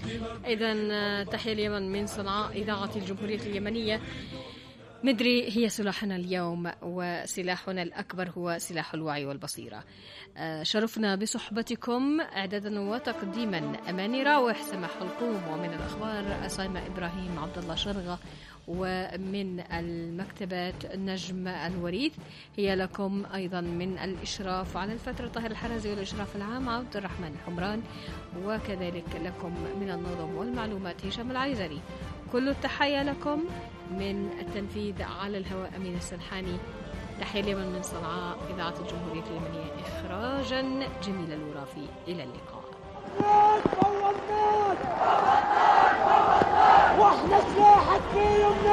إذن تحية اليمن من صنعاء إذاعة الجمهورية اليمنية. مدري هي سلاحنا اليوم، وسلاحنا الأكبر هو سلاح الوعي والبصيرة. شرفنا بصحبتكم إعدادا وتقديما أماني راوح، سماح القوم، ومن الأخبار أسامة إبراهيم، عبد الله شرغة، ومن المكتبات نجم الوريث. هي لكم أيضا من الإشراف على الفترة طاهر الحرزي، والإشراف العام عبد الرحمن الحمران، وكذلك لكم من النظم والمعلومات هشام العيزري. كل التحية لكم من التنفيذ على الهواء أمين السلحاني. تحية اليمن من صنعاء إذاعة الجمهورية اليمنية، إخراجا جميل الورافي. إلى اللقاء. واحنا سلاحك في يمنا.